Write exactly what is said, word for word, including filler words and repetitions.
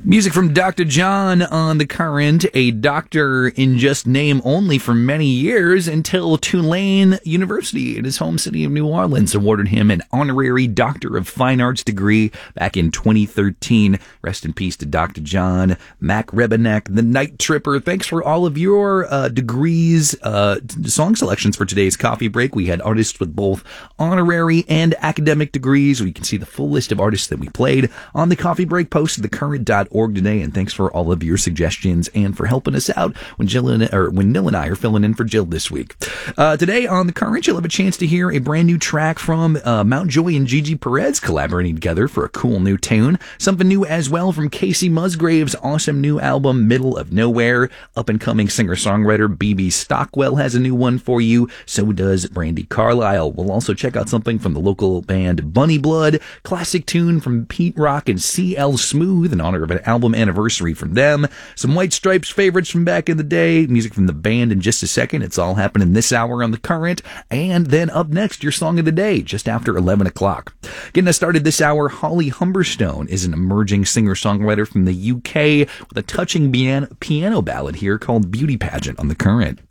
Music from Doctor John on The Current, a doctor in just name only for many years until Tulane University in his home city of New Orleans awarded him an honorary Doctor of Fine Arts degree back in twenty thirteen. Rest in peace to Doctor John. Mac Rebenek, the Night Tripper. Thanks for all of your uh, degrees, uh, song selections for today's coffee break. We had artists with both honorary and academic degrees. We can see the full list of artists that we played on the coffee break post at the current dot org today, and thanks for all of your suggestions and for helping us out when Jill and, or when Nil and I are filling in for Jill this week. Uh, today on The Current, you'll have a chance to hear a brand new track from uh, Mount Joy and Gigi Perez collaborating together for a cool new tune. Something new as well from Casey Musgrave's awesome new album, Middle of Nowhere. Up-and-coming singer-songwriter B B Stockwell has a new one for you. So does Brandy Carlisle. We'll also check out something from the local band Bunny Blood. Classic tune from Pete Rock and C L Smooth in honor of an album anniversary from them. Some White Stripes favorites from back in the day. Music from the band in just a second. It's all happening this hour on The Current. And then up next, your song of the day, just after eleven o'clock. Getting us started this hour, Holly Humberstone is an emerging singer-songwriter from the U K with a touching piano, piano ballad here called Beauty Pageant on The Current.